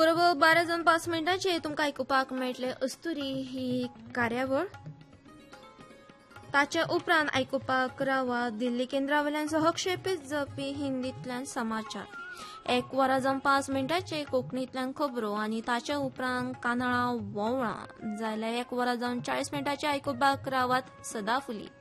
बरोबर 12:05 तुमकां आयकुपाक मेळटले अस्तुरी ही कार्यावळ. ताचे उपरांत आयकुपाक रावा दिल्ली केंद्रावेल्यान सहक्षेपीत जावपी हिंदींतल्यान समाचार. 1:05 कोंकणींतल्यान खबरो आनी ताचे उपरांत कानाळा वोवळां जाल्यार 1:40 आयकुपाक रावात सदाफुली.